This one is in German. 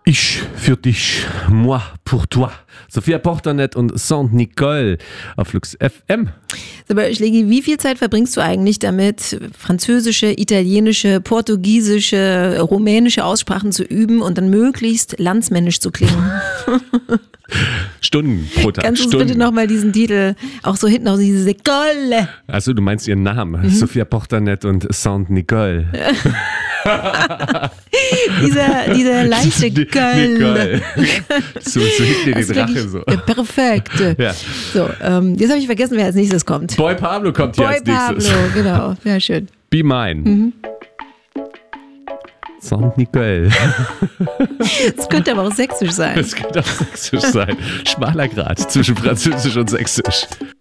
Ich für dich, moi pour toi. Sophia Porternet und Saint-Nicole auf Flux FM. Aber Schlägi, wie viel Zeit verbringst du eigentlich damit, französische, italienische, portugiesische, rumänische Aussprachen zu üben und dann möglichst landsmännisch zu klingen? Stunden pro Tag. Kannst du uns bitte nochmal diesen Titel auch so hinten aus diese Sekolle? Also du meinst ihren Namen, Sophia Porternet und Saint-Nicole. dieser leichte Göll. So hinten die Drache so. Ja, perfekt. Ja. So, jetzt habe ich vergessen, wer als nächstes kommt. Boy Pablo kommt hier als nächstes. Boy Pablo, genau. Ja, schön. Be mine. Saint-Nicole. Das könnte aber auch sächsisch sein. Das könnte auch sächsisch sein. Schmaler Grat zwischen Französisch und Sächsisch.